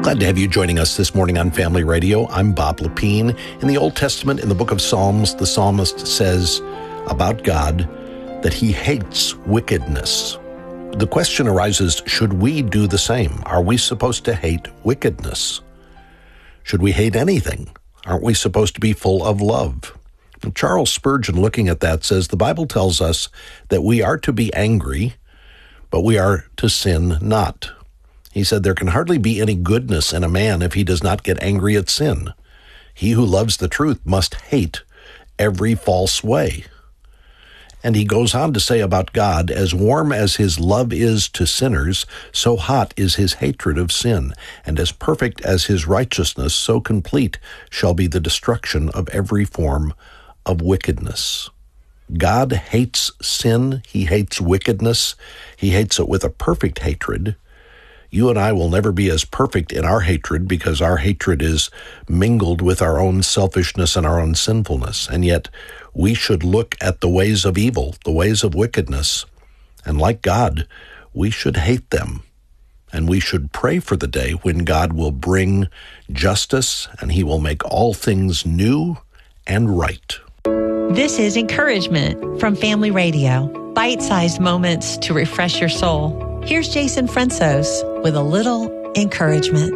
Glad to have you joining us this morning on Family Radio. I'm Bob Lepine. In the Old Testament, in the book of Psalms, the psalmist says about God that he hates wickedness. The question arises, should we do the same? Are we supposed to hate wickedness? Should we hate anything? Aren't we supposed to be full of love? Charles Spurgeon, looking at that, says the Bible tells us that we are to be angry, but we are to sin not. He said there can hardly be any goodness in a man if he does not get angry at sin. He who loves the truth must hate every false way. And he goes on to say about God, as warm as his love is to sinners, so hot is his hatred of sin, and as perfect as his righteousness, so complete shall be the destruction of every form of wickedness. God hates sin. He hates wickedness. He hates it with a perfect hatred. You and I will never be as perfect in our hatred because our hatred is mingled with our own selfishness and our own sinfulness. And yet we should look at the ways of evil, the ways of wickedness, and like God, we should hate them. And we should pray for the day when God will bring justice and he will make all things new and right. This is Encouragement from Family Radio. Bite-sized moments to refresh your soul. Here's Jason Fransos with a little encouragement.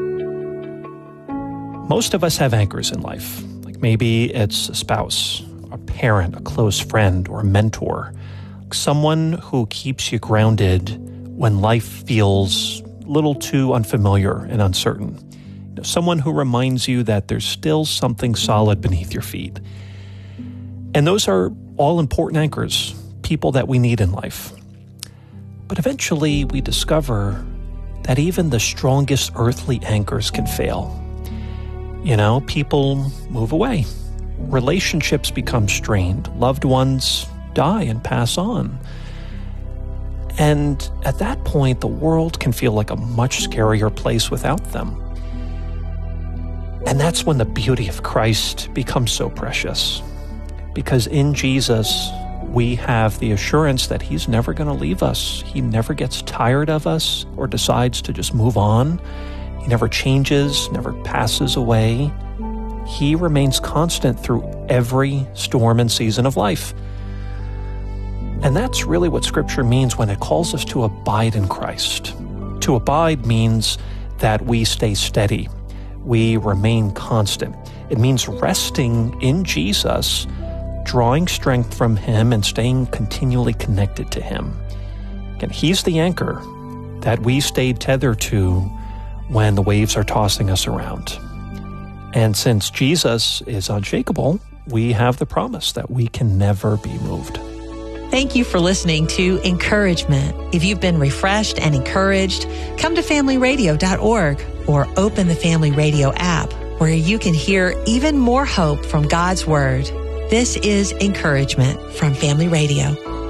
Most of us have anchors in life. Like maybe it's a spouse, a parent, a close friend, or a mentor. Someone who keeps you grounded when life feels a little too unfamiliar and uncertain. Someone who reminds you that there's still something solid beneath your feet. And those are all important anchors, people that we need in life. But eventually we discover that even the strongest earthly anchors can fail. People move away. Relationships become strained. Loved ones die and pass on. And at that point, the world can feel like a much scarier place without them. And that's when the beauty of Christ becomes so precious. Because in Jesus, we have the assurance that he's never going to leave us. He never gets tired of us or decides to just move on. He never changes, never passes away. He remains constant through every storm and season of life. And that's really what Scripture means when it calls us to abide in Christ. To abide means that we stay steady. We remain constant. It means resting in Jesus, drawing strength from him and staying continually connected to him. And he's the anchor that we stayed tethered to when the waves are tossing us around. And since Jesus is unshakable, we have the promise that we can never be moved. Thank you for listening to Encouragement. If you've been refreshed and encouraged, come to familyradio.org or open the Family Radio app where you can hear even more hope from God's Word. This is Encouragement from Family Radio.